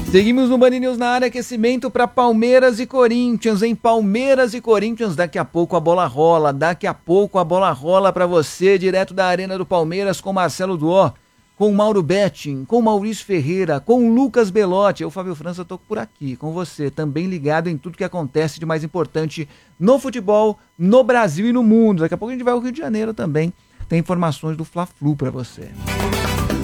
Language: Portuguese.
Seguimos no Band News na área, aquecimento para Palmeiras e Corinthians, em Palmeiras e Corinthians, daqui a pouco a bola rola para você, direto da Arena do Palmeiras, com Marcelo Duó, com Mauro Betting, com Maurício Ferreira, com Lucas Belotti. Eu, Fábio França, estou por aqui com você, também ligado em tudo que acontece de mais importante no futebol, no Brasil e no mundo. Daqui a pouco a gente vai ao Rio de Janeiro também, tem informações do Fla-Flu para você.